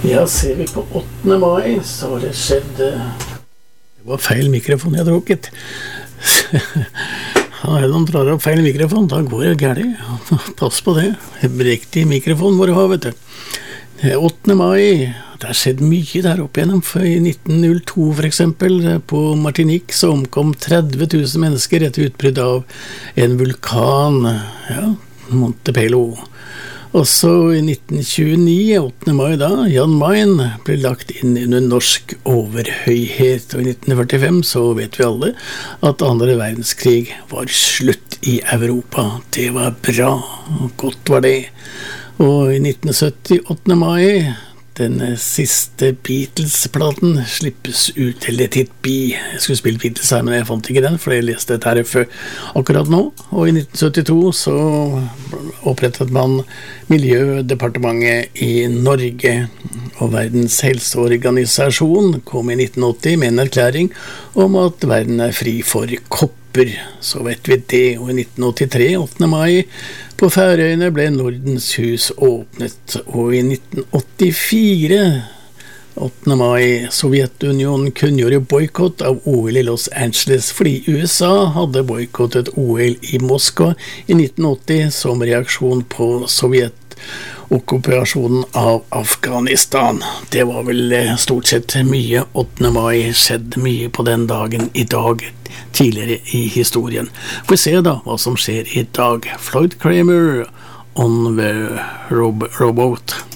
Ja, ser vi på 8. mai, så har det skjedd... Det var feil mikrofon jeg drukket. Ja, de drar opp feil mikrofon, da går det gærlig. Pass på det. Riktig mikrofon må du ha, vet du. 8. mai, det har skjedd mye der oppe igjennom. For i 1902 for eksempel, på Martinique, så omkom 30 000 mennesker etter utbrudd av en vulkan, ja, Montepello. Og så i 1929, 8. mai da, Jan Mayen ble lagt inn under norsk overhøyhet. Og i 1945 så vet vi alle at andre verdenskrig var slutt i Europa. Det var bra, og godt var det. Og i 1970, 8. mai, den siste Beatles-platen slippes ut, eller titt bi. Jeg skulle spille Beatles her, men jeg fant ikke den, for jeg leste dette her før akkurat nå. Og i 1972 så opprettet man Miljødepartementet i Norge, og Verdens helseorganisasjon kom i 1980 med en erklæring om at verden er fri for kopper. Så vet vi det, og i 1983, 8. mai, på Færøyene ble Nordens hus åpnet, og i 1984, 8. mai, Sovjetunionen kunngjorde boykott av OL i Los Angeles, fordi USA hadde boykottet OL i Moskva i 1980 som reaksjon på Sovjet-okkupasjonen av Afghanistan. Det var vel stort sett mye 8. mai, skjedde mye på den dagen i dag, tidligere i historien. Får se da hva som skjer i dag. Floyd Kramer on the robot.